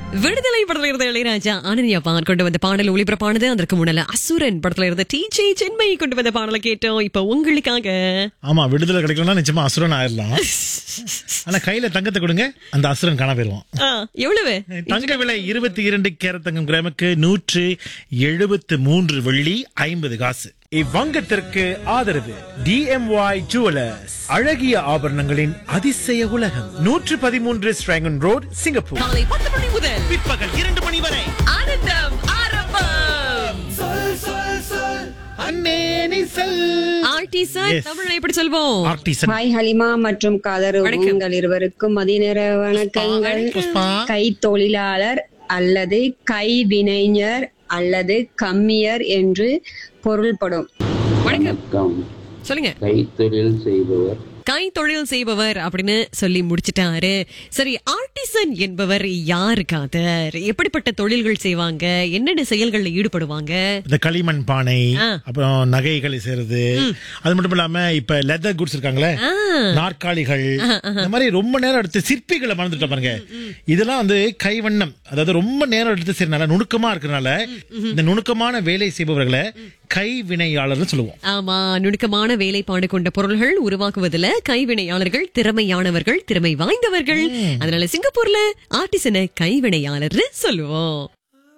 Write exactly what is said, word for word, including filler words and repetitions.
விடுதலை படத்துல இருந்த இளையராஜா ஆனந்தியப்பான் கொண்டு வந்த பாடல் ஒளிபரப்பானது. அதற்கு முன்னால அசுரன் படத்துல இருந்த டிஜே சென்மை கொண்டு வந்த பாடலை கேட்டோம். இப்ப உங்களுக்காக ஆமா, விடுதலை கிடைக்கலன்னா நிச்சயமா அசுரன் ஆயிடலாம். ஆனா கையில தங்கத்தை கொடுங்க, அந்த அசுரன் காண போயிருவோம். ஆ, எவ்வளவு தங்க விலை இருபத்தி இரண்டு கேரட் தங்கம் கிராமுக்கு நூற்று எழுபத்து மூன்று வெள்ளி ஐம்பது காசு. இவ்வங்கத்திற்கு ஆதரவு டிஎம்ஒய் ஜுவலர்ஸ், அழகிய ஆபரணங்களின் அதிசய உலகம், நூற்று பதிமூன்று ஸ்ட்ராங்கன் ரோட், சிங்கப்பூர். காலை பத்து மணி முதல் பிற்பகல் இரண்டு மணி வரை ஆனந்தம் ஆரம்பம். Artisan Yes. தமிழ்ல எப்படி சொல்வோம்? ஆர்டிசன். ஹாய் ஹலிமா மற்றும் கதரு, வணக்கம். உங்கள் இருவருக்கும் மதிய வணக்கங்கள். புஷ்பா. கை தொழிலாளர் அல்லது கைவினைஞர் அல்லது கம்மியர் என்று பொருள்படும். வணக்கம், வணக்கம். சொல்லுங்க. கைத்தொழில் செய்பவர். கை தொழில் செய்பவர் அப்படின்னு சொல்லி முடிச்சிட்டாரு. சரி, ஆர்டிசன் என்பவர் யாரு காதர்? எப்படிப்பட்ட தொழில்கள் செய்வாங்க? என்னென்ன செயல்கள்ல ஈடுபடுவாங்க? இந்த களிமண் பானை, ஆ. அப்புறம் நகைகளை செய்யறது, அது மட்டும் இல்லாம இப்ப லெதர் குட்ஸ் இருக்காங்களே, ஆ, நாற்காலிகள், இந்த மாதிரி ரொம்ப நேரம் எடுத்து சிற்பிகளை மறந்துட்டோம் பாருங்க. இதெல்லாம் வந்து கைவண்ணம், அதாவது ரொம்ப நேரம் எடுத்து செய்யறதுனால, நுணுக்கமா இருக்கிறதுனால இந்த நுணுக்கமான வேலை செய்பவர்களை கைவினையாளர்னு சொல்லுவோம். ஆமா, நுணுக்கமான வேலைப்பாடு கொண்ட பொருள்கள் உருவாக்குவதுல கைவினையாளர்கள் திறமையானவர்கள், திறமை வாய்ந்தவர்கள். அதனால சிங்கப்பூர்ல ஆர்டிசனை கைவினையாளர்னு சொல்லுவோம்.